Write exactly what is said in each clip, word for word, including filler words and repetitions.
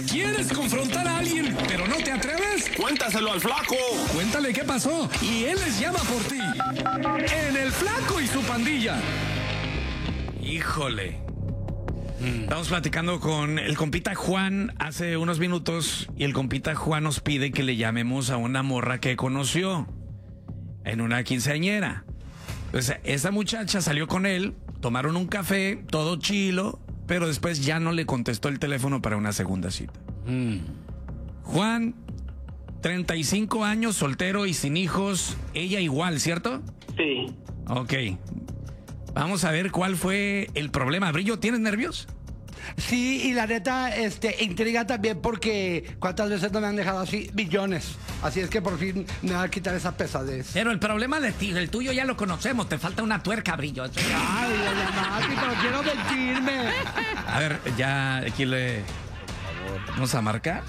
¿Quieres confrontar a alguien, pero no te atreves? Cuéntaselo al Flaco. Cuéntale qué pasó y él les llama por ti. En El Flaco y su Pandilla. Híjole. Estamos platicando con el compita Juan hace unos minutos y el compita Juan nos pide que le llamemos a una morra que conoció en una quinceañera. Entonces, esa muchacha salió con él, tomaron un café, todo chilo, pero después ya no le contestó el teléfono para una segunda cita. Mm. Juan, treinta y cinco años, soltero y sin hijos, ella igual, ¿cierto? Sí. Ok. Vamos a ver cuál fue el problema. Brillo, ¿tienes nervios? Sí, y la neta, este, intriga también porque cuántas veces no me han dejado así, millones. Así es que por fin me va a quitar esa pesadez. Pero el problema de ti, el tuyo ya lo conocemos, te falta una tuerca, Brillo. Ay, Mati, pero quiero mentirme. A ver, ya aquí le vamos a marcar.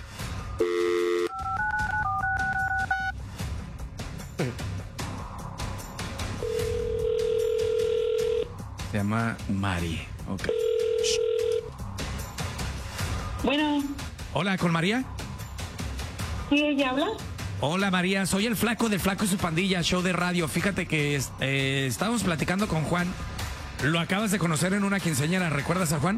Se llama Mari. Ok. Bueno. Hola, ¿con María? ¿Sí, ella habla? Hola, María, soy el Flaco de Flaco y su Pandilla, show de radio. Fíjate que eh, estábamos platicando con Juan. Lo acabas de conocer en una quinceañera, ¿recuerdas a Juan?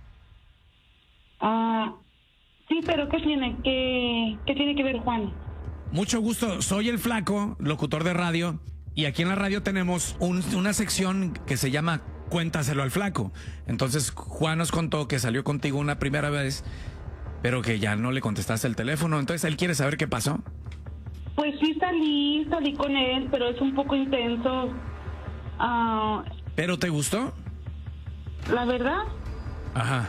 Ah, sí, pero ¿qué tiene? ¿Qué, qué tiene que ver Juan? Mucho gusto, soy el Flaco, locutor de radio, y aquí en la radio tenemos un, una sección que se llama Cuéntaselo al Flaco. Entonces Juan nos contó que salió contigo una primera vez, pero que ya no le contestaste el teléfono. Entonces él quiere saber qué pasó. Pues sí salí, salí con él, pero es un poco intenso. Ah, ¿Pero te gustó? La verdad, Ajá.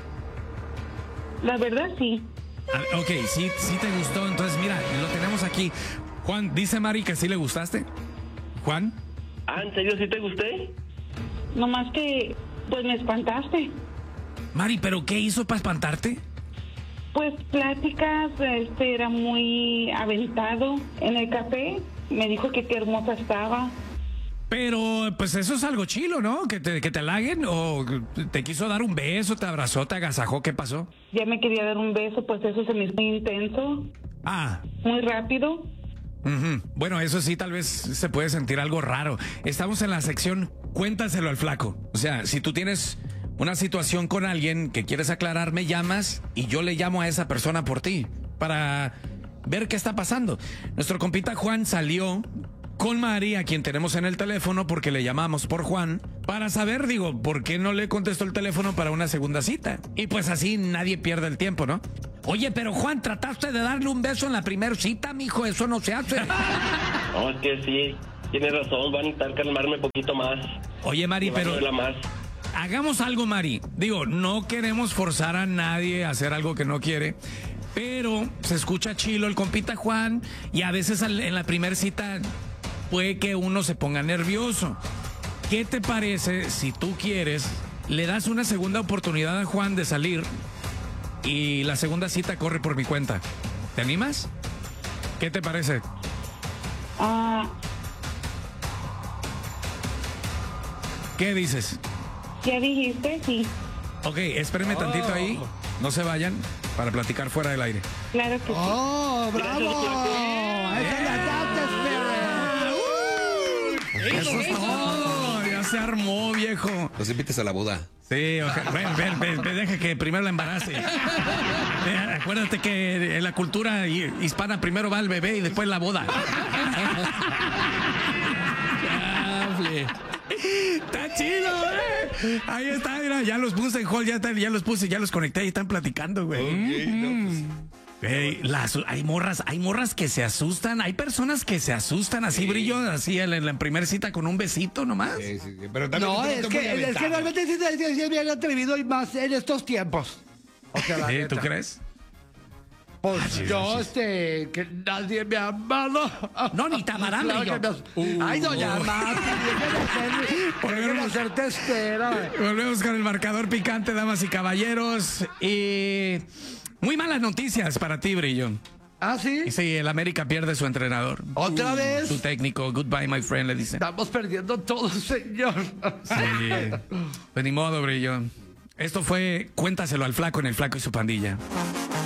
la verdad sí. Ah, ok, sí, sí te gustó. Entonces mira, lo tenemos aquí. Juan, dice Mari que sí le gustaste. Juan. Ah, ¿en serio sí te gusté? Nomás que, pues me espantaste. Mari, ¿pero qué hizo para espantarte? Pues pláticas, este, era muy aventado en el café. Me dijo que qué hermosa estaba. Pero, pues eso es algo chilo, ¿no? Que te, que te halaguen, o te quiso dar un beso, te abrazó, te agasajó, ¿qué pasó? Ya me quería dar un beso, pues eso se me hizo muy intenso. Ah. Muy rápido. Uh-huh. Bueno, eso sí, tal vez se puede sentir algo raro. Estamos en la sección Cuéntaselo al Flaco. O sea, si tú tienes una situación con alguien que quieres aclarar, me llamas y yo le llamo a esa persona por ti para ver qué está pasando. Nuestro compita Juan salió con María, a quien tenemos en el teléfono porque le llamamos por Juan, para saber, digo, por qué no le contestó el teléfono para una segunda cita. Y pues así nadie pierde el tiempo, ¿no? Oye, pero Juan, trataste de darle un beso en la primera cita, mijo, eso no se hace. No, es que sí, tienes razón, van a necesitar calmarme un poquito más. Oye, Mari, pero más. hagamos algo, Mari. Digo, no queremos forzar a nadie a hacer algo que no quiere, pero se escucha chilo el compita Juan y a veces en la primera cita puede que uno se ponga nervioso. ¿Qué te parece si tú quieres, le das una segunda oportunidad a Juan de salir y la segunda cita corre por mi cuenta? ¿Te animas? ¿Qué te parece? Ah, ¿Qué dices? ya dijiste, sí. Ok, espérenme tantito ahí, no se vayan, para platicar fuera del aire. Claro que sí. ¡Oh, bravo! ¡Esa es la data, Eso es todo, ya se armó, viejo. Los invites a la boda. Sí, ojalá. Ven, ven, ven, ven, deja que primero la embarace. Ven, acuérdate que en la cultura hispana primero va el bebé y después la boda. Está chido, eh. Ahí está, mira, ya los puse en hall, ya, está, ya los puse, ya los conecté y están platicando, güey. Okay, no, pues. Hey, las, hay morras, hay morras que se asustan, hay personas que se asustan así, sí. Brillo, así en la, en la primera cita con un besito nomás. Sí, sí, sí. Pero también no, te es que, es que realmente sí es bien atrevido y más en estos tiempos. O sea, la ¿Sí? neta. ¿Tú crees? Pues Ah, sí, yo, sí. este, que nadie me ha amado. No, ni te amarán, Claro Brillo. que nos- Uh. Ay, doña Mati, déjenme hacer testera. Volvemos con el marcador picante, damas y caballeros. Y muy malas noticias para ti, Brillo. ¿Ah, sí? Y sí, el América pierde su entrenador. ¿Otra vez? Su técnico, goodbye, my friend, le dice. Estamos perdiendo todo, señor. Sí. Pues ni modo, Brillo. Esto fue Cuéntaselo al Flaco en El Flaco y su Pandilla.